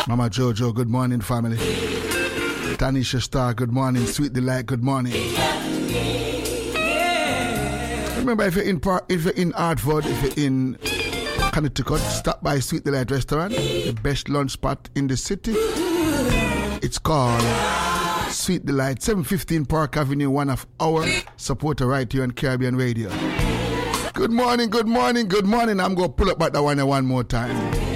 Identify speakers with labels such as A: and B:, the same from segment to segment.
A: Mama Jojo, good morning, family. Tanisha Star, good morning. Sweet Delight, good morning. Remember, if you're in Hartford, if you're in Connecticut, stop by Sweet Delight Restaurant, the best lunch spot in the city. It's called Sweet Delight, 715 Park Avenue, one of our supporter right here on Caribbean Radio. Good morning, good morning, good morning. I'm going to pull up back that one more time.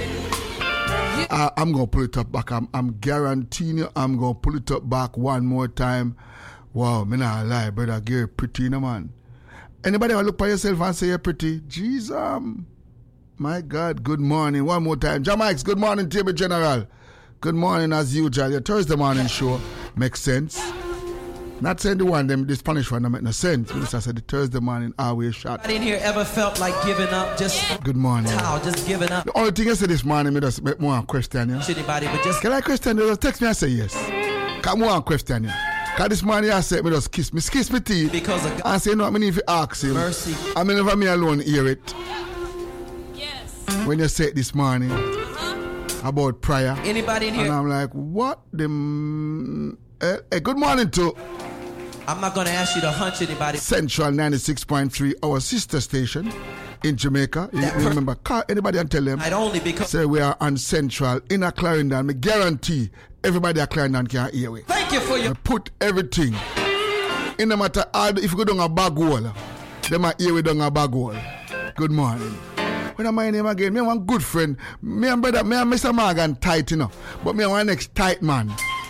A: I'm going to pull it up back. I'm guaranteeing you I'm going to pull it up back one more time. Wow, me not lie, brother Gary, pretty, no man. Anybody look by yourself and say you're pretty? Jesus, my God, good morning. One more time. Jamaica, good morning, Table General. Good morning as usual. Your Thursday morning show makes sense. Not saying the one, the Spanish one, don't make no sense. I said the Thursday morning always shot.
B: I didn't hear ever felt like giving up, just
A: good morning.
B: Just giving up.
A: The only thing I said this morning, me just make more question you.
B: Anybody, but just
A: can I question you? Just text me and say yes. Come more question you. Cause this morning I said me just kiss me teeth.
B: Because of God.
A: And say no, I mean if you ask him.
B: Mercy.
A: I mean never me alone hear it.
C: Yes.
A: When you say it this morning about prayer.
B: Anybody in here?
A: And I'm like, what the hey, good morning to
B: I'm not going to ask you to hunch anybody.
A: Central 96.3, our sister station in Jamaica. You remember, call anybody and tell them.
B: I'd only because
A: say we are on Central in a Clarendon. I guarantee everybody at Clarendon can hear we.
B: Thank you for your.
A: I put everything. In no matter how, if you go down a bag wall, they might hear we down a bag wall. Good morning. What am my name again? Me one good friend. Me and brother, me and Mr. Morgan tight, you know. But me and one next tight man.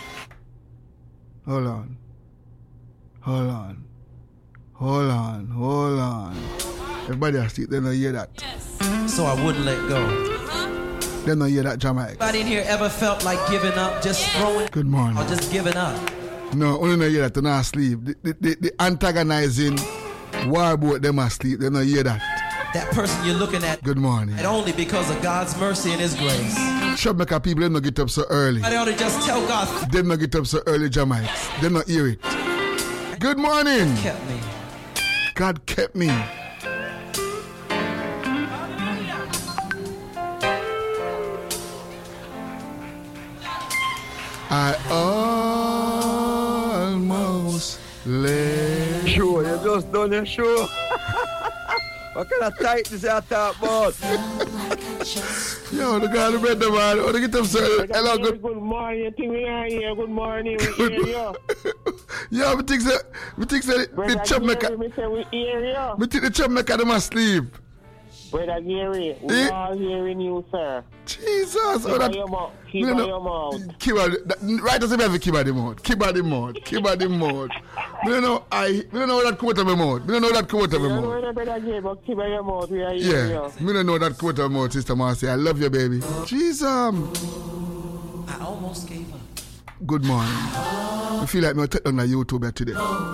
A: Hold on. Everybody has to, they don't hear that.
C: Yes.
B: So I wouldn't let go.
A: They don't hear that, Jamaica.
B: Anybody in here ever felt like giving up, just throwing?
A: Good morning.
B: Or just giving up?
A: No, only don't hear that, they're not asleep. The antagonizing warboat, them asleep, they don't hear that.
B: That person you're looking at.
A: Good morning.
B: And only because of God's mercy and His grace.
A: Jamaica people, they don't get up so early.
B: I ought to just tell God.
A: They don't get up so early, Jamaica. They don't hear it. Good morning.
B: Kept me.
A: God kept me. I almost let.
D: Sure, you just done your show. What kind of tightness you talk about?
A: Yo, the guy in the bed, man. Oh, they get up, sir. Hello,
D: good morning. You think we are here? Good morning. We hear you.
A: Yeah, we think the chop maker.
D: We say we hear you.
A: We think the chop maker them asleep.
D: Brother Gary, we all hearing you, sir.
A: Jesus.
D: Keep on your mouth. Keep on your mouth.
A: Right as I have keep on the mouth. Keep on the mouth. Keep on the mouth. I don't know that come out of my mouth. I don't know that come out of my mouth.
D: Keep on your mouth. We are hearing
A: you. I don't know that come out of my mouth, Sister Marcy. I love you, baby. Jesus.
B: I almost gave up.
A: Good morning. I feel like I'm taking on YouTube today.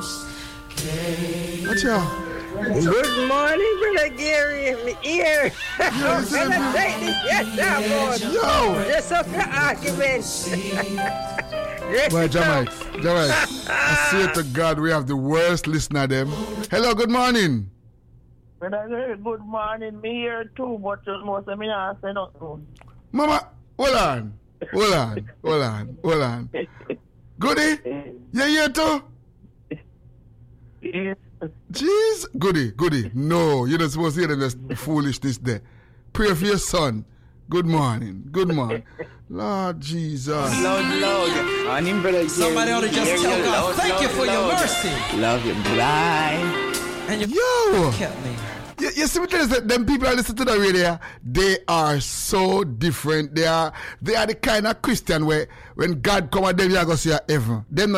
A: What's your...
D: Good morning, Brother Gary. In my ear. I'm going to take this yes,
A: yo.
D: Dress up your argument.
A: Well, Jamaica. I swear to God, we have the worst listener them. Hello, good morning.
D: Brother Gary, good morning. Me here too, but most of me not say nothing.
A: Mama, hold on. Goody? You here too?
D: Yes.
A: Jeez, goody. No, you're not supposed to hear them just foolishness there. Pray for your son. Good morning. Lord Jesus.
D: Loud. On him, Brother Gary.
B: Somebody ought to just tell God, thank you for your mercy.
D: Love you, bye.
B: And you kept me.
A: You see, that them people that listen to the radio, they are so different. They are the kind of Christian where when God come at them, you are going to see heaven. Them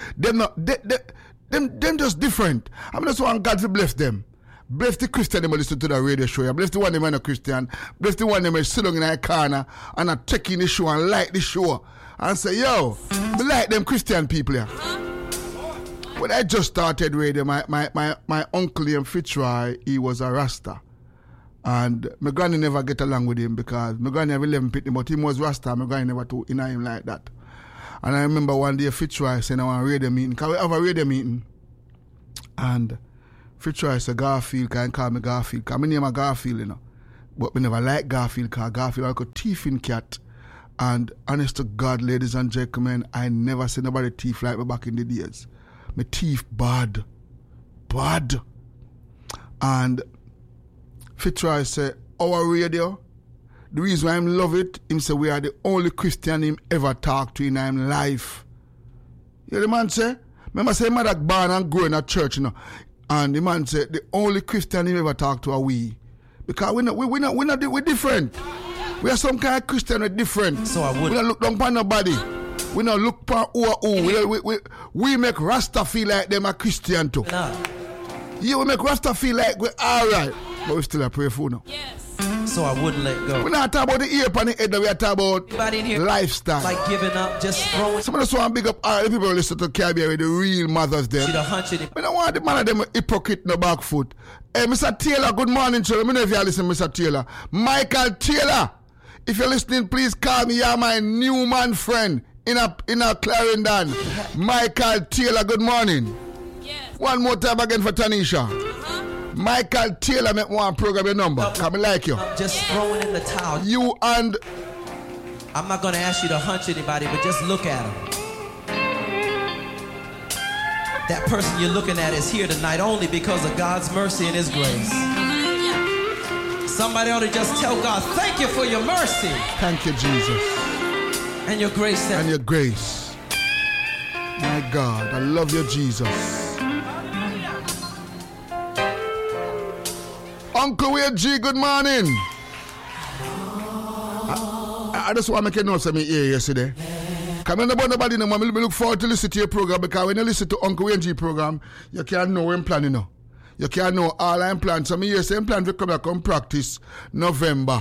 A: just different. I just want God to bless them. Bless the Christian them listen to the radio show. Bless the one them are not Christian. Bless the one them sit down in a corner and are checking the show and like the show. And say, yo, I like them Christian people here. When I just started radio, my uncle named Fitzroy, he was a Rasta. And my granny never get along with him because my granny have 11 people, but him was Rasta. My granny never took in him like that. And I remember one day Fitzroy said, I want a radio meeting. Can we have a radio meeting? And Fitzroy said, Garfield, can call me Garfield. Because my name is Garfield, you know. But I never like Garfield because Garfield was like a thieving cat. And honest to God, ladies and gentlemen, I never seen nobody thief like me back in the days. My thief bad. Bad. And Fitzroy say, our radio, the reason why I love it, him say we are the only Christian him ever talk to in him life. You know the man say? Remember say mother born and grow in a church, you know. And the man say the only Christian him ever talk to are we. Because we're different. We are some kind of Christian, we're different.
B: So I would.
A: We don't look down upon nobody. We don't look upon who. We make Rasta feel like them a Christian too. Yeah, we make Rasta feel like we're alright. But we still a pray for now.
C: Yes.
B: So I wouldn't let go.
A: We're not talking about the ear upon the head, we are talking about
B: Anybody in here
A: lifestyle.
B: like giving up, just throwing
A: Some of us want to big up all the people who listen to Caribbean, the real mothers them.
B: you to hunch it.
A: I don't want the man of them hypocrite in the back foot. Hey, Mr. Taylor, good morning, sir. Let me know if you listen, Mr. Taylor. Michael Taylor, if you're listening, please call me. You're my new man friend in a Clarendon. Michael Taylor, good morning.
C: Yes.
A: One more time again for Tanisha. Michael Taylor, make one program your number. Come like you.
B: Just throwing in the towel.
A: You and
B: I'm not going to ask you to hunch anybody, but just look at him. That person you're looking at is here tonight only because of God's mercy and His grace. Somebody ought to just tell God, thank you for your mercy
A: thank you, Jesus.
B: and your grace. That
A: And your grace. My God, I love you, Jesus. Uncle Wade G, good morning. I just want to make you know something here yesterday. Come on, nobody no more. I look forward to listen to your program because when you listen to Uncle Wade G program, you can't know what I'm planning now. You can't know all I'm planning. So me say I'm planning to come back and practice November.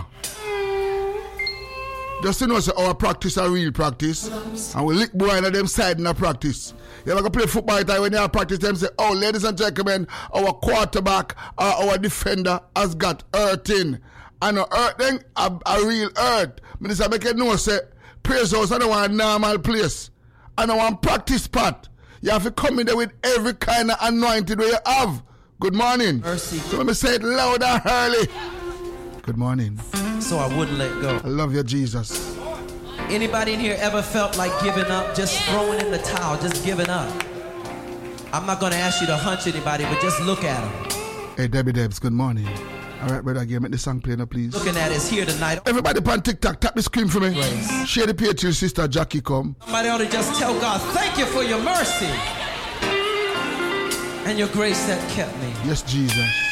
A: Just to know, say our practice a real practice. And we lick boy on them side in the practice. You ever go play football time when you have practice, them say, oh, ladies and gentlemen, our quarterback or our defender has got hurting. And a hurting, a real hurt. Minister make it know, say, praise house, I don't want a normal place. I don't want practice spot. You have to come in there with every kind of anointing that you have. Good morning.
B: mercy,
A: So let me say it loud and early. Good morning.
B: so I wouldn't let go.
A: I love you, Jesus.
B: Anybody in here ever felt like giving up, just throwing in the towel, just giving up? I'm not going to ask you to hunch anybody, but just look at him.
A: Hey, Debbie Debs, good morning. All right, brother, again, make the song play now, please.
B: Looking at is here tonight.
A: Everybody on TikTok, tap the screen for me.
B: Grace.
A: Share the page to your sister Jackie come.
B: Somebody ought to just tell God, thank you for your mercy and your grace that kept me.
A: Yes, Jesus.